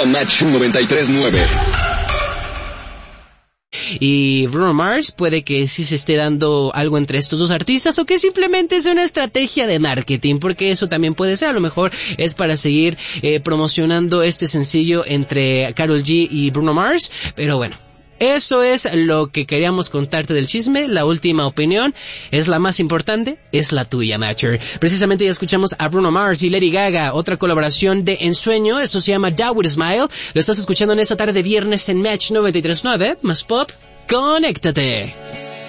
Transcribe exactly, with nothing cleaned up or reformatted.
a Match noventa y tres punto nueve. Y Bruno Mars puede que sí se esté dando algo entre estos dos artistas o que simplemente es una estrategia de marketing, porque eso también puede ser, a lo mejor es para seguir eh, promocionando este sencillo entre Karol G y Bruno Mars, pero bueno. Eso es lo que queríamos contarte del chisme. La última opinión es la más importante, es la tuya, Matcher. Precisamente ya escuchamos a Bruno Mars y Lady Gaga, otra colaboración de Ensueño, eso se llama Die With a Smile. Lo estás escuchando en esta tarde de viernes en Match noventa y tres punto nueve, más pop, conéctate.